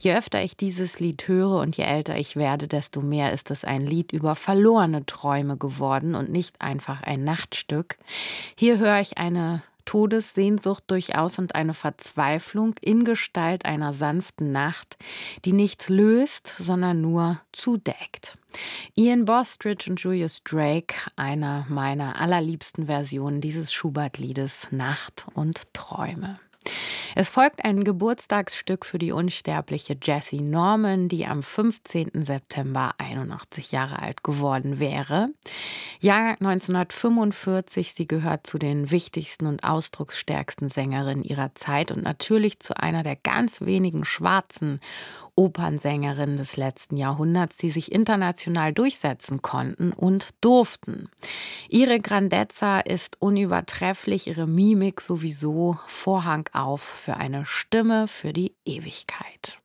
Je öfter ich dieses Lied höre und je älter ich werde, desto mehr ist es ein Lied über verlorene Träume geworden und nicht einfach ein Nachtstück. Hier höre ich eine Todessehnsucht durchaus und eine Verzweiflung in Gestalt einer sanften Nacht, die nichts löst, sondern nur zudeckt. Ian Bostridge und Julius Drake, einer meiner allerliebsten Versionen dieses Schubert-Liedes Nacht und Träume. Es folgt ein Geburtstagsstück für die unsterbliche Jessie Norman, die am 15. September 81 Jahre alt geworden wäre. Jahrgang 1945, sie gehört zu den wichtigsten und ausdrucksstärksten Sängerinnen ihrer Zeit und natürlich zu einer der ganz wenigen schwarzen Opernsängerinnen des letzten Jahrhunderts, die sich international durchsetzen konnten und durften. Ihre Grandezza ist unübertrefflich, ihre Mimik sowieso. Vorhang auf für eine Stimme für die Ewigkeit.